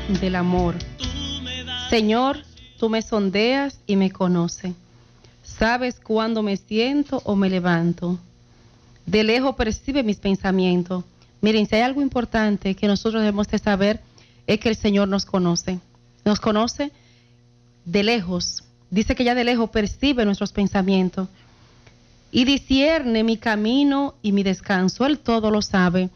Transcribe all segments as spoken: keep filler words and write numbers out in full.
del amor. Señor, tú me sondeas y me conoces. Sabes cuándo me siento o me levanto. De lejos percibe mis pensamientos. Miren, si hay algo importante que nosotros debemos de saber, es que el Señor nos conoce. Nos conoce de lejos. Dice que ya de lejos percibe nuestros pensamientos. Y discierne mi camino y mi descanso. Él todo lo sabe.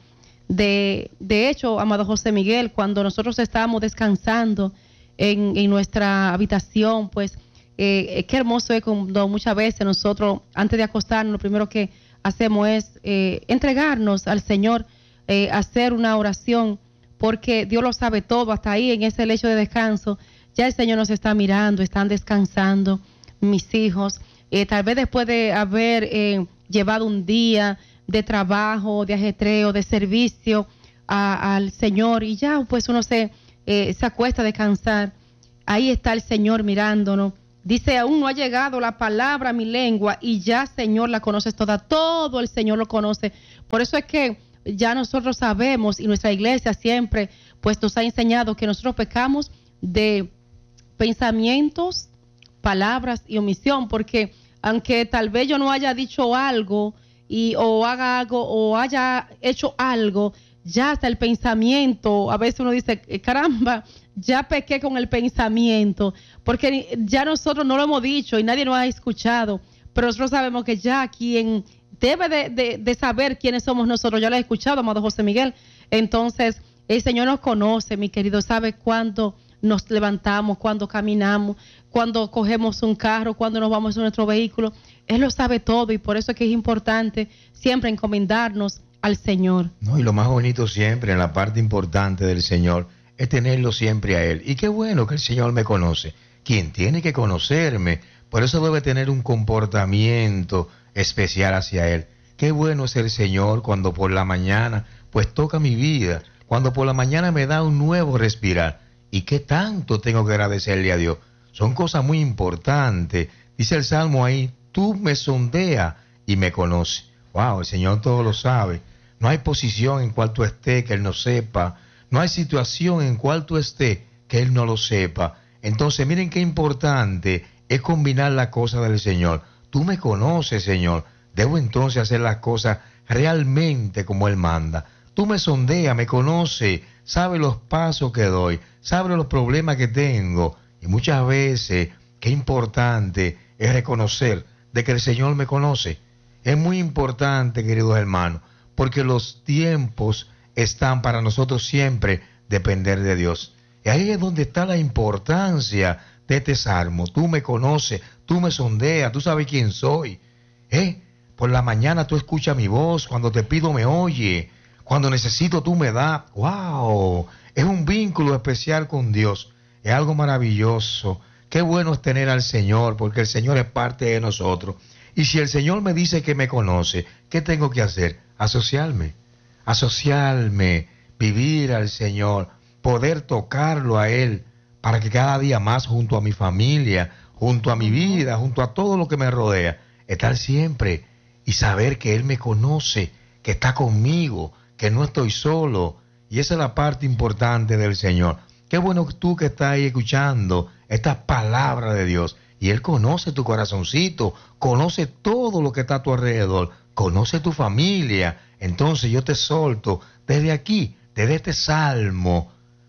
De, de hecho, amado José Miguel, cuando nosotros estábamos descansando en, en nuestra habitación, pues eh, qué hermoso es cuando muchas veces nosotros, antes de acostarnos, lo primero que hacemos es eh, entregarnos al Señor, eh, hacer una oración, porque Dios lo sabe todo. Hasta ahí, en ese lecho de descanso, ya el Señor nos está mirando, están descansando mis hijos. Eh, tal vez después de haber eh, llevado un día de trabajo, de ajetreo, de servicio a, al Señor, y ya pues uno se, eh, se acuesta a descansar. Ahí está el Señor mirándonos. Dice, aún no ha llegado la palabra a mi lengua y ya, Señor, la conoces toda. Todo el Señor lo conoce. Por eso es que ya nosotros sabemos, y nuestra iglesia siempre pues nos ha enseñado que nosotros pecamos de pensamientos, palabras y omisión, porque aunque tal vez yo no haya dicho algo y o haga algo o haya hecho algo, ya hasta el pensamiento, a veces uno dice, caramba, ya pequé con el pensamiento, porque ya nosotros no lo hemos dicho y nadie nos ha escuchado, pero nosotros sabemos que ya quien debe de, de, de saber quiénes somos nosotros, ya lo he escuchado, amado José Miguel. Entonces el Señor nos conoce, mi querido, sabe cuándo nos levantamos, cuándo caminamos, cuando cogemos un carro, cuando nos vamos en nuestro vehículo. Él lo sabe todo, y por eso es que es importante siempre encomendarnos al Señor. No, y lo más bonito siempre, en la parte importante del Señor, es tenerlo siempre a Él. Y qué bueno que el Señor me conoce. Quien tiene que conocerme, por eso debe tener un comportamiento especial hacia Él. Qué bueno es el Señor cuando por la mañana pues toca mi vida, cuando por la mañana me da un nuevo respirar. Y qué tanto tengo que agradecerle a Dios. Son cosas muy importantes. Dice el Salmo ahí, tú me sondeas y me conoces. Wow, el Señor todo lo sabe. No hay posición en cual tú estés que Él no sepa. No hay situación en cual tú estés que Él no lo sepa. Entonces, miren qué importante es combinar las cosas del Señor. Tú me conoces, Señor. Debo entonces hacer las cosas realmente como Él manda. Tú me sondeas, me conoces, sabes los pasos que doy, sabes los problemas que tengo. Y muchas veces, qué importante es reconocer de que el Señor me conoce. Es muy importante, queridos hermanos, porque los tiempos están para nosotros siempre depender de Dios. Y ahí es donde está la importancia de este salmo. Tú me conoces, tú me sondeas, tú sabes quién soy. ¿Eh? Por la mañana tú escuchas mi voz, cuando te pido me oye, cuando necesito tú me das. ¡Wow! Es un vínculo especial con Dios. Es algo maravilloso. Qué bueno es tener al Señor, porque el Señor es parte de nosotros. Y si el Señor me dice que me conoce, ¿qué tengo que hacer? Asociarme, asociarme, vivir al Señor, poder tocarlo a Él, para que cada día más junto a mi familia, junto a mi vida, junto a todo lo que me rodea, estar siempre y saber que Él me conoce, que está conmigo, que no estoy solo. Y esa es la parte importante del Señor. Qué bueno tú que estás ahí escuchando esta palabra de Dios. Y Él conoce tu corazoncito, conoce todo lo que está a tu alrededor, conoce tu familia. Entonces yo te solto desde aquí, desde este salmo,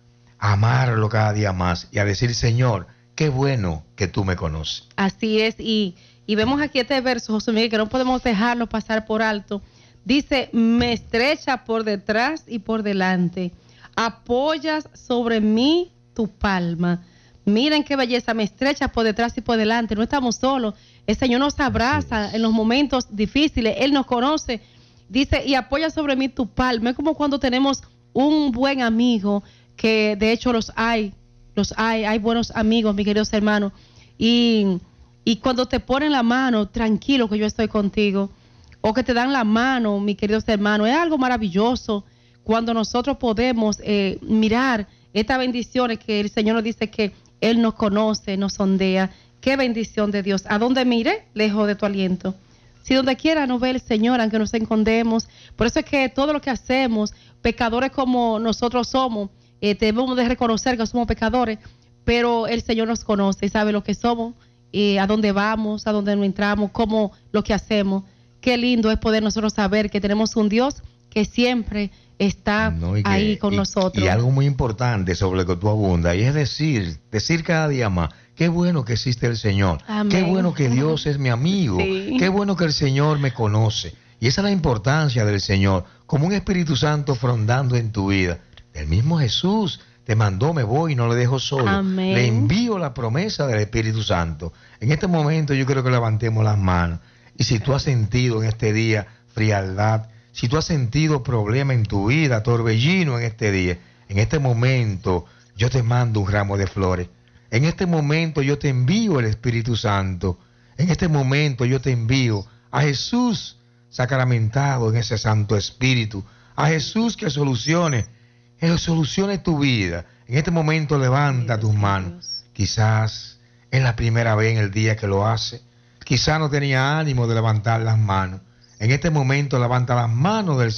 a amarlo cada día más y a decir, Señor, qué bueno que tú me conoces. Así es, y, y vemos aquí este verso, José Miguel, que no podemos dejarlo pasar por alto. Dice, me estrecha por detrás y por delante, apoyas sobre mí tu palma. Miren qué belleza, me estrecha por detrás y por delante. No estamos solos. El Señor nos abraza en los momentos difíciles. Él nos conoce. Dice, y apoya sobre mí tu palma. Es como cuando tenemos un buen amigo, que de hecho los hay. Los hay. Hay buenos amigos, mis queridos hermanos. Y, y cuando te ponen la mano, tranquilo que yo estoy contigo. O que te dan la mano, mis queridos hermanos. Es algo maravilloso cuando nosotros podemos eh, mirar estas bendiciones que el Señor nos dice que Él nos conoce, nos sondea. Qué bendición de Dios. ¿A dónde mire? Lejos de tu aliento. Si donde quiera nos ve el Señor, aunque nos escondemos. Por eso es que todo lo que hacemos, pecadores como nosotros somos, eh, debemos de reconocer que somos pecadores, pero el Señor nos conoce y sabe lo que somos, eh, a dónde vamos, a dónde nos entramos, cómo lo que hacemos. Qué lindo es poder nosotros saber que tenemos un Dios que siempre está no, y que, ahí con y, nosotros. Y algo muy importante sobre lo que tú abundas, y es decir, decir cada día más, qué bueno que existe el Señor, Amén. Qué bueno que Dios es mi amigo, sí. Qué bueno que el Señor me conoce. Y esa es la importancia del Señor, como un Espíritu Santo frondando en tu vida. El mismo Jesús te mandó, me voy y no le dejo solo. Amén. Le envío la promesa del Espíritu Santo. En este momento yo creo que levantemos las manos. Y si tú has sentido en este día frialdad, si tú has sentido problema en tu vida, torbellino en este día, en este momento yo te mando un ramo de flores. En este momento yo te envío el Espíritu Santo. En este momento yo te envío a Jesús sacramentado en ese Santo Espíritu. A Jesús que solucione, que solucione tu vida. En este momento levanta tus manos. Quizás es la primera vez en el día que lo hace. Quizás no tenía ánimo de levantar las manos. En este momento levanta las manos del